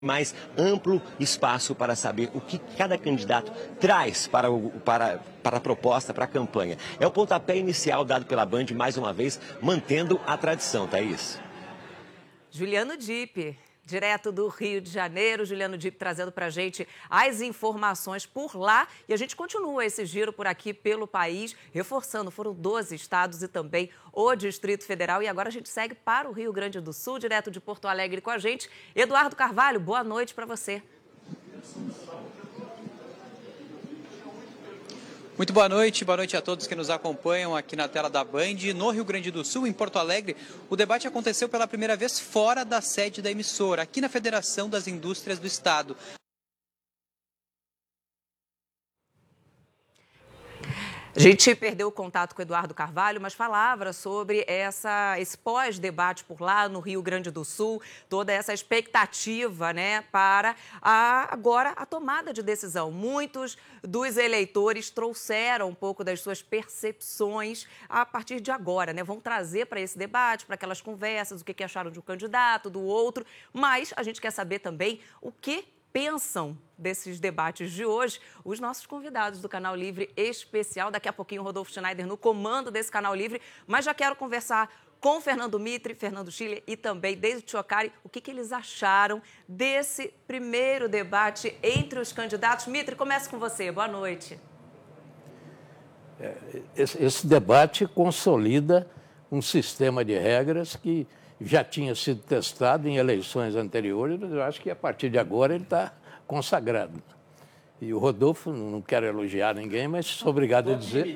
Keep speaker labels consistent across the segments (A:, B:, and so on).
A: mais amplo espaço para saber o que cada candidato traz para a proposta, para a campanha. É o pontapé inicial dado pela Band, mais uma vez, mantendo a tradição, Thaís.
B: Juliano Dipp, direto do Rio de Janeiro. Juliano Dipp trazendo para a gente as informações por lá. E a gente continua esse giro por aqui pelo país, reforçando, foram 12 estados e também o Distrito Federal. E agora a gente segue para o Rio Grande do Sul, direto de Porto Alegre com a gente. Eduardo Carvalho, boa noite para você.
C: Muito boa noite a todos que nos acompanham aqui na tela da Band. No Rio Grande do Sul, em Porto Alegre, o debate aconteceu pela primeira vez fora da sede da emissora, aqui na Federação das Indústrias do Estado.
B: A gente perdeu o contato com o Eduardo Carvalho, mas falava sobre esse pós-debate por lá no Rio Grande do Sul, toda essa expectativa, né, para agora a tomada de decisão. Muitos dos eleitores trouxeram um pouco das suas percepções a partir de agora, né? Vão trazer para esse debate, para aquelas conversas, o que acharam de um candidato, do outro, mas a gente quer saber também o que pensam desses debates de hoje os nossos convidados do Canal Livre Especial. Daqui a pouquinho o Rodolfo Schneider no comando desse Canal Livre, mas já quero conversar com Fernando Mitre, Fernando Schiller e também Deise Tchocari, o que eles acharam desse primeiro debate entre os candidatos. Mitre, começa com você, boa noite.
D: Esse debate consolida um sistema de regras que já tinha sido testado em eleições anteriores, mas eu acho que a partir de agora ele está consagrado. E o Rodolfo, não quero elogiar ninguém, mas sou obrigado a dizer.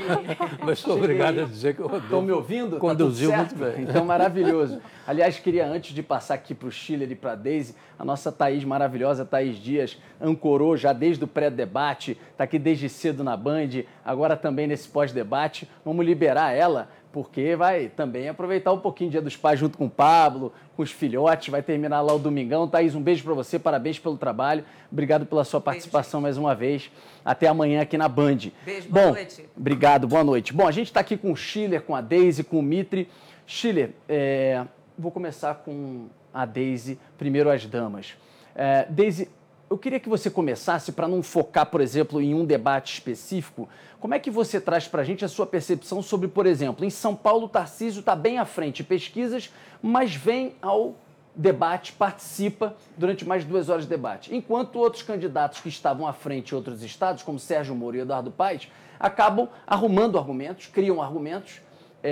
D: Mas sou obrigado a dizer que o Rodolfo
E: Estão me ouvindo?
D: conduziu muito bem.
E: Então, maravilhoso. Aliás, queria, antes de passar aqui para o Schiller e para a Deise, a nossa Thaís maravilhosa, Thaís Dias, ancorou já desde o pré-debate, está aqui desde cedo na Band, agora também nesse pós-debate. Vamos liberar ela, porque vai também aproveitar um pouquinho o Dia dos Pais junto com o Pablo, com os filhotes, vai terminar lá o domingão. Thaís, um beijo para você, parabéns pelo trabalho, obrigado pela sua participação mais uma vez. Até amanhã aqui na Band.
B: Beijo, boa noite.
E: Obrigado, boa noite. Bom, a gente está aqui com o Schiller, com a Deise, com o Mitre. Schiller, vou começar com a Deise, primeiro as damas. Deise, eu queria que você começasse, para não focar, por exemplo, em um debate específico, como é que você traz para a gente a sua percepção sobre, por exemplo, em São Paulo, o Tarcísio está bem à frente em pesquisas, mas vem ao debate, participa durante mais de 2 horas de debate. Enquanto outros candidatos que estavam à frente em outros estados, como Sérgio Moro e Eduardo Paes, acabam arrumando argumentos, criam argumentos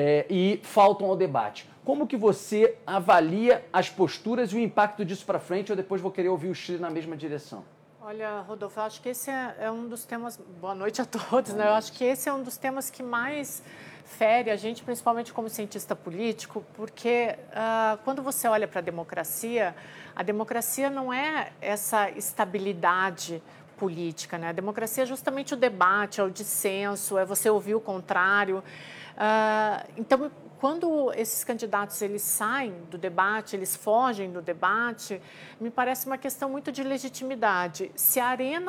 E: e faltam ao debate. Como que você avalia as posturas e o impacto disso para frente? Eu depois vou querer ouvir o Schiller na mesma direção.
F: Olha, Rodolfo, eu acho que esse é um dos temas... Boa noite a todos, né? Eu acho que esse é um dos temas que mais fere a gente, principalmente como cientista político, porque quando você olha para a democracia não é essa estabilidade política, né? A democracia é justamente o debate, é o dissenso, é você ouvir o contrário. Então, quando esses candidatos eles saem do debate, eles fogem do debate, me parece uma questão muito de legitimidade. Se a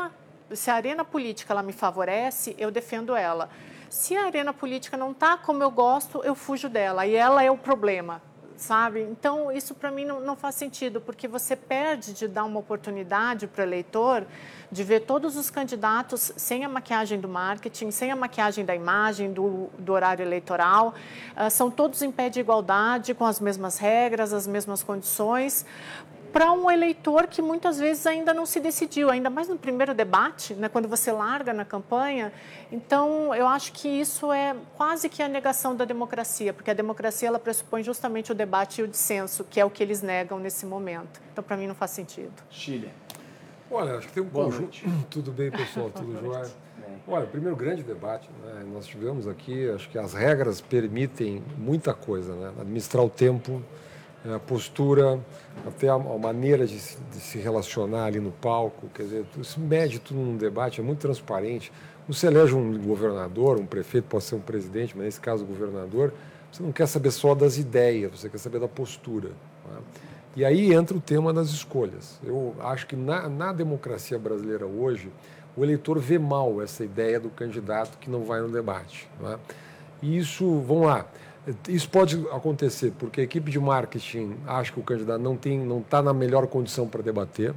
F: arena política ela me favorece, eu defendo ela. Se a arena política não está como eu gosto, eu fujo dela. E ela é o problema, sabe? Então, isso para mim não faz sentido, porque você perde de dar uma oportunidade para o eleitor de ver todos os candidatos sem a maquiagem do marketing, sem a maquiagem da imagem, do horário eleitoral. São todos em pé de igualdade, com as mesmas regras, as mesmas condições, para um eleitor que muitas vezes ainda não se decidiu, ainda mais no primeiro debate, né, quando você larga na campanha. Então, eu acho que isso é quase que a negação da democracia, porque a democracia ela pressupõe justamente o debate e o dissenso, que é o que eles negam nesse momento. Então, para mim, não faz sentido.
E: Schiller.
G: Olha, acho que tem um conjunto... Tudo bem, pessoal? Tudo jóia? Olha, primeiro grande debate, né? Nós tivemos aqui, acho que as regras permitem muita coisa, né? Administrar o tempo, a postura, até a maneira de se relacionar ali no palco, quer dizer, se mede tudo num debate, é muito transparente. Você elege um governador, um prefeito, pode ser um presidente, mas nesse caso o governador, você não quer saber só das ideias, você quer saber da postura. Né? E aí entra o tema das escolhas. Eu acho que na democracia brasileira hoje, o eleitor vê mal essa ideia do candidato que não vai no debate. Né? E isso, vamos lá, Isso pode acontecer porque a equipe de marketing acha que o candidato não está na melhor condição para debater.